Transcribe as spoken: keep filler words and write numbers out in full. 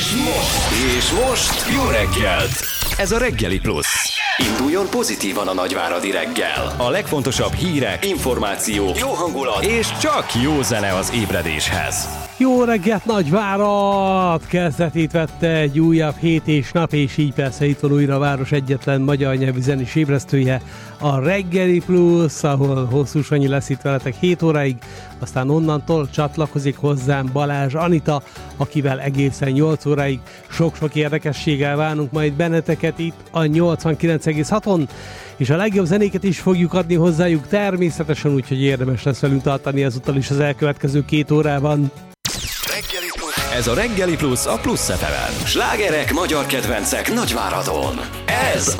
És most, és most jó reggelt! Ez a Reggeli Plusz. Induljon pozitívan a nagyváradi reggel. A legfontosabb hírek, információk, jó hangulat és csak jó zene az ébredéshez. Jó reggelt, Nagyvárad! Kezdetét vette egy újabb hét és nap, és így persze itt van újra a város egyetlen magyar nyelvű zenés ébresztője, a Reggeli Plusz, ahol hosszú Sanyi lesz itt veletek hét óráig, aztán onnantól csatlakozik hozzám Balázs Anita, akivel egészen nyolc óráig sok-sok érdekességgel várunk majd benneteket itt a nyolcvankilenc egész haton, és a legjobb zenéket is fogjuk adni hozzájuk természetesen, úgyhogy érdemes lesz velünk tartani ezúttal is az elkövetkező két órában. Ez a Reggeli Plusz a Plusz ef emen. Slágerek, magyar kedvencek Nagyváradon. Ez